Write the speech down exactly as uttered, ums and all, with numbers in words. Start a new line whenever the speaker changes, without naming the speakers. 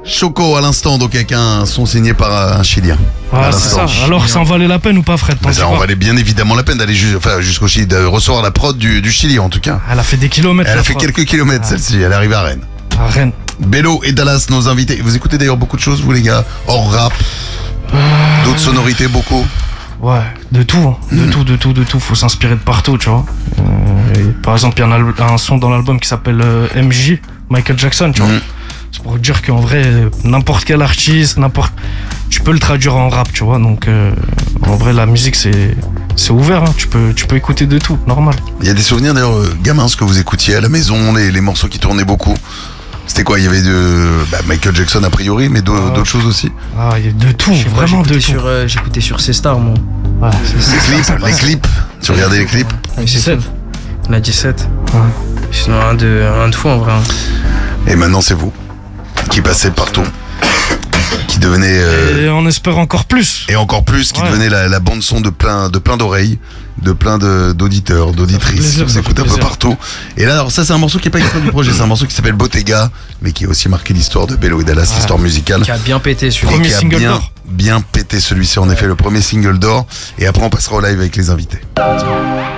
Choco à l'instant, donc avec un son signé par un Chilien.
Ah, c'est ça. Alors ça en valait la peine ou pas, Fred?
Mais ça en valait bien évidemment la peine d'aller ju enfin, jusqu'au Chili, de recevoir la prod du, du Chili en tout cas.
Elle a fait des kilomètres.
Elle a fait quelques kilomètres ah. celle-ci, elle arrive à Rennes.
À Rennes.
Bello et Dallas, nos invités. Vous écoutez d'ailleurs beaucoup de choses, vous les gars, hors rap, euh... d'autres sonorités, beaucoup.
Ouais, de tout, hein. de mmh. tout, de tout, de tout. Faut s'inspirer de partout, tu vois. Euh, par exemple, il y a un, un son dans l'album qui s'appelle euh, M J, Michael Jackson, tu vois. Mmh. C'est pour dire qu'en vrai, n'importe quel artiste, n'importe, tu peux le traduire en rap, tu vois. Donc, euh, en vrai, la musique, c'est, c'est ouvert. Hein. Tu peux, tu peux écouter de tout, normal. Il
y a des souvenirs d'ailleurs, euh, gamins, ce que vous écoutiez à la maison, les, les morceaux qui tournaient beaucoup. C'était quoi? Il y avait de bah, Michael Jackson a priori, mais d'autres, ah, d'autres choses aussi.
Ah, il y a de tout, vraiment de tout.
Sur, euh, j'écoutais sur C-Star, moi.
Ouais,
c'est, les, clips, les clips, tu regardais les clips?
dix-sept.
La dix-sept. Ouais. Sinon, un de, un de fou en vrai.
Et maintenant, c'est vous qui passez partout. Qui devenait. Euh,
et on espère encore plus.
Et encore plus, qui ouais. devenait la, la bande-son de plein, de plein d'oreilles, de plein de, d'auditeurs, d'auditrices. On s'écoute un peu partout. Et là, alors ça, c'est un morceau qui n'est pas extrait du projet. C'est un morceau qui s'appelle Bottega, mais qui a aussi marqué l'histoire de Bello et Dallas, ouais. l'histoire musicale.
Qui a bien pété celui-ci.
Premier
qui a
single
bien,
d'or.
bien pété celui-ci, en ouais. effet, le premier single d'or. Et après, on passera au live avec les invités.